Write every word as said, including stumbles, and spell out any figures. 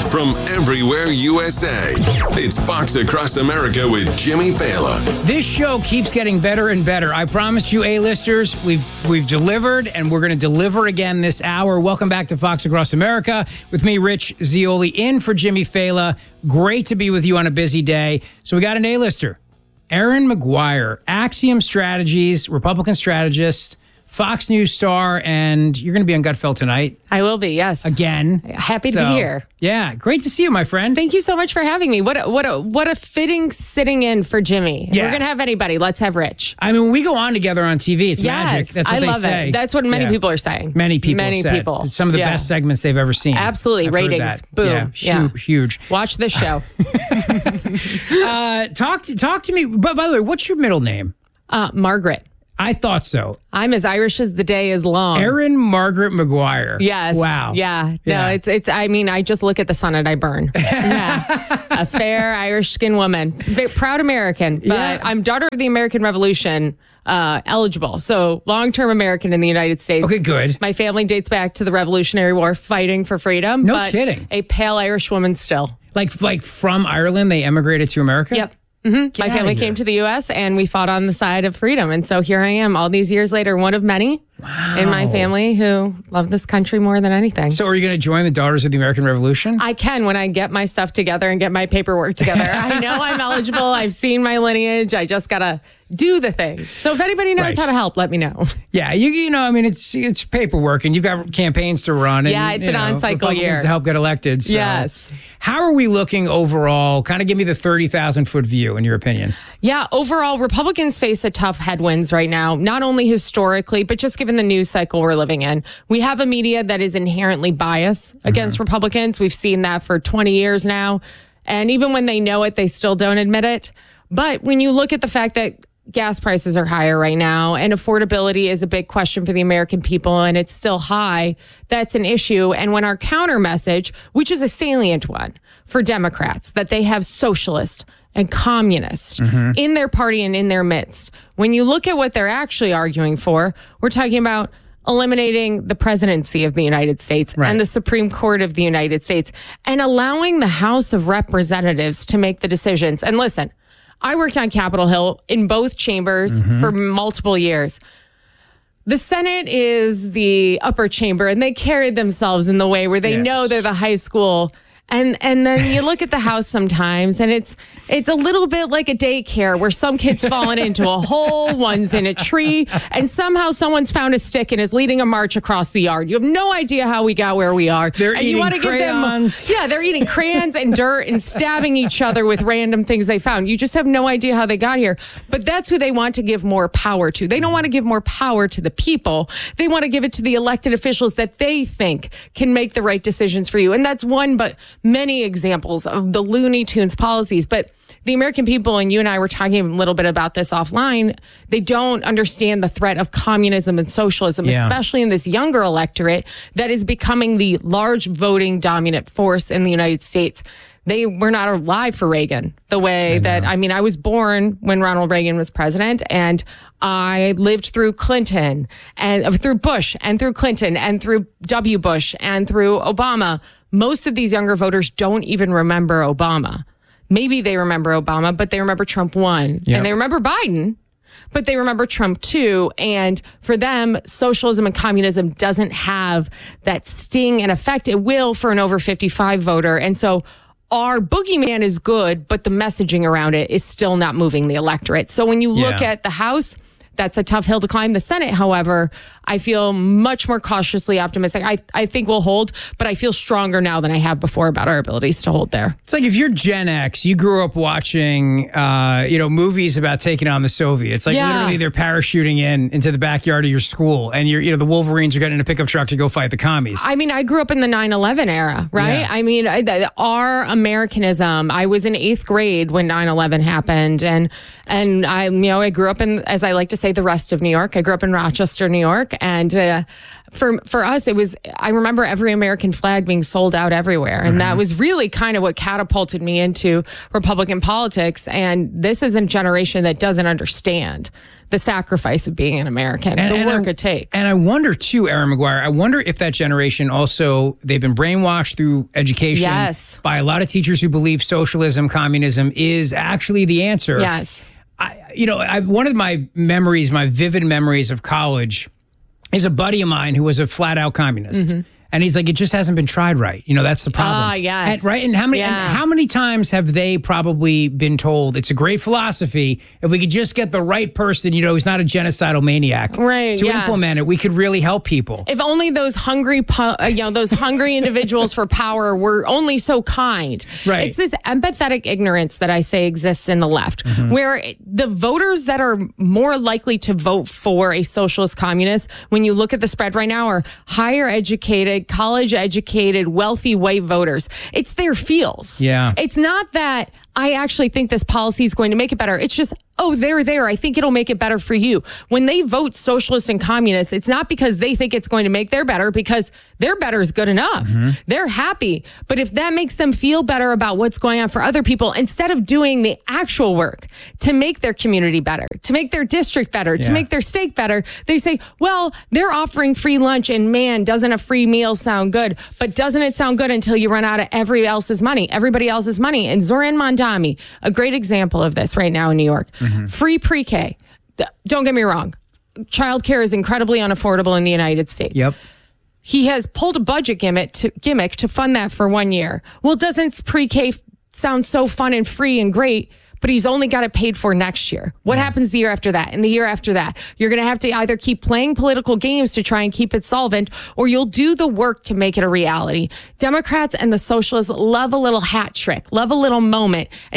from everywhere U S A. It's Fox Across America with Jimmy Fallon. This show keeps getting better and better. I promised you, A-listers, we've we've delivered, and we're going to deliver again this hour. Welcome back to Fox Across America with me, Rich Zeoli, in for Jimmy Fallon. Great to be with you on a busy day. So we got an A-lister, Erin Maguire, Axiom Strategies, Republican strategist, Fox News star, and you're going to be on Gutfeld tonight. I will be, yes. Again. Happy to So, be here. Yeah, great to see you, my friend. Thank you so much for having me. What a, what a, what a fitting sitting in for Jimmy. Yeah. We're going to have anybody. Let's have Rich. I mean, when we go on together on T V, it's Yes, magic. That's what I they love say. it. That's what many Yeah. people are saying. Many people Many said. people. It's some of the Yeah. best segments they've ever seen. Absolutely. I've heard Ratings. that. Boom. Yeah, Yeah. hu- huge. Watch this show. Uh, talk to talk to me. But by the way, what's your middle name? uh, Margaret. I thought so. I'm as Irish as the day is long. Erin Margaret Maguire. Yes. Wow. Yeah. No, Yeah. it's, it's, I mean, I just look at the sun and I burn. Yeah. A fair Irish skinned woman. Very proud American, but Yeah. I'm daughter of the American Revolution, uh, eligible. So long term American in the United States. Okay, good. My family dates back to the Revolutionary War fighting for freedom. No but kidding. A pale Irish woman still. Like like from Ireland, they emigrated to America. Yep. hmm My outta family here. came to the U S and we fought on the side of freedom. And so here I am all these years later, one of many in my family who love this country more than anything. So are you going to join the Daughters of the American Revolution? I can when I get my stuff together and get my paperwork together. I know I'm eligible. I've seen my lineage. I just got to do the thing. So if anybody knows Right. how to help, let me know. Yeah, you you know, I mean, it's it's paperwork, and you've got campaigns to run. And, Yeah, it's you an know, on-cycle Republicans year. to help get elected. So. Yes. How are we looking overall? Kind of give me the thirty thousand foot view, in your opinion. Yeah, overall, Republicans face a tough headwinds right now, not only historically, but just given the news cycle we're living in. We have a media that is inherently biased against Mm-hmm. Republicans. We've seen that for twenty years now. And even when they know it, they still don't admit it. But when you look at the fact that gas prices are higher right now and affordability is a big question for the American people and it's still high, that's an issue. And when our counter message, which is a salient one for Democrats, that they have socialist and communist in their party and in their midst, when you look at what they're actually arguing for, we're talking about eliminating the presidency of the United States Right. and the Supreme Court of the United States and allowing the House of Representatives to make the decisions. And listen, I worked on Capitol Hill in both chambers for multiple years. The Senate is the upper chamber, and they carried themselves in the way where they Yeah. know they're the high school. And and then you look at the House sometimes, and it's it's a little bit like a daycare where some kid's fallen into a hole, one's in a tree, and somehow someone's found a stick and is leading a march across the yard. You have no idea how we got where we are. They're and you eating wanna crayons. Give them, yeah, they're eating crayons and dirt and stabbing each other with random things they found. You just have no idea how they got here. But that's who they want to give more power to. They don't want to give more power to the people. They want to give it to the elected officials that they think can make the right decisions for you. And that's one, but many examples of the Looney Tunes policies. But the American people, and you and I were talking a little bit about this offline, they don't understand the threat of communism and socialism, Yeah. especially in this younger electorate that is becoming the large voting dominant force in the United States. They were not alive for Reagan the way that, I mean, I was born when Ronald Reagan was president, and I lived through Clinton and uh, through Bush and through Clinton and through W. Bush and through Obama. Most of these younger voters don't even remember Obama. Maybe they remember Obama, but they remember Trump one. Yep. And they remember Biden, but they remember Trump too. And for them, socialism and communism doesn't have that sting and effect. It will for an over fifty-five voter. And so our boogeyman is good, but the messaging around it is still not moving the electorate. So when you look Yeah. at the House, that's a tough hill to climb. The Senate, however, I feel much more cautiously optimistic. I, I think we'll hold, but I feel stronger now than I have before about our abilities to hold there. It's like if you're Gen X, you grew up watching, uh, you know, movies about taking on the Soviets. Like Yeah. literally, they're parachuting in into the backyard of your school, and you're, you know, the Wolverines are getting in a pickup truck to go fight the commies. I mean, I grew up in the nine eleven era, right? Yeah. I mean, I, the, our Americanism, I was in eighth grade when nine eleven happened. And, and I, you know, I grew up in, as I like to say, say the rest of New York. I grew up in Rochester, New York. And uh, for for us, it was, I remember every American flag being sold out everywhere. And mm-hmm. that was really kind of what catapulted me into Republican politics. And this is a generation that doesn't understand the sacrifice of being an American, and, the and work I, it takes. And I wonder too, Erin Maguire, I wonder if that generation also, they've been brainwashed through education yes. by a lot of teachers who believe socialism, communism is actually the answer. Yes. I, you know, I, one of my memories, my vivid memories of college is a buddy of mine who was a flat out communist. Mm-hmm. And he's like, it just hasn't been tried right. You know, that's the problem. Ah, yes. And, right? And how many yeah. and how many times have they probably been told it's a great philosophy if we could just get the right person, you know, who's not a genocidal maniac, right, to yeah. implement it, we could really help people. If only those hungry, po- uh, you know, those hungry individuals for power were only so kind. Right. It's this empathetic ignorance that I say exists in the left, mm-hmm. where the voters that are more likely to vote for a socialist communist, when you look at the spread right now, are higher educated, college educated, wealthy white voters. It's their feels. Yeah. It's not that I actually think this policy is going to make it better. It's just, oh, they're there. I think it'll make it better for you. When they vote socialist and communist, it's not because they think it's going to make their better, because their better is good enough. Mm-hmm. They're happy. But if that makes them feel better about what's going on for other people, instead of doing the actual work to make their community better, to make their district better, yeah. to make their state better, they say, well, they're offering free lunch, and man, doesn't a free meal sound good? But doesn't it sound good until you run out of every else's money, everybody else's money? And Zoran Mondami, a great example of this right now in New York. Mm-hmm. Free pre-K. Don't get me wrong. Childcare is incredibly unaffordable in the United States. Yep. He has pulled a budget gimmick to, gimmick to fund that for one year. Well, doesn't pre-K sound so fun and free and great? But he's only got it paid for next year. What yeah. happens the year after that and the year after that? You're going to have to either keep playing political games to try and keep it solvent, or you'll do the work to make it a reality. Democrats and the socialists love a little hat trick, love a little moment.